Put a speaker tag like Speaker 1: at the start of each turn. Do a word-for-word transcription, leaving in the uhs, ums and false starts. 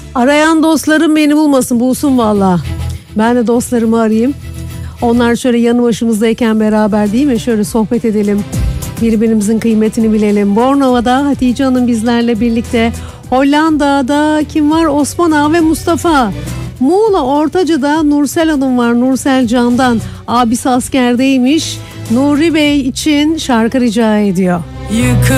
Speaker 1: Arayan dostlarım beni bulmasın, bulsun valla. Ben de dostlarımı arayayım. Onlar şöyle yanı başımızdayken beraber değil mi? Şöyle sohbet edelim. Birbirimizin kıymetini bilelim. Bornova'da Hatice Hanım bizlerle birlikte. Hollanda'da kim var? Osman Ağa ve Mustafa. Muğla Ortacı'da Nursel Hanım var. Nursel Can'dan. Abisi askerdeymiş. Nuri Bey için şarkı rica ediyor.
Speaker 2: Yıkıl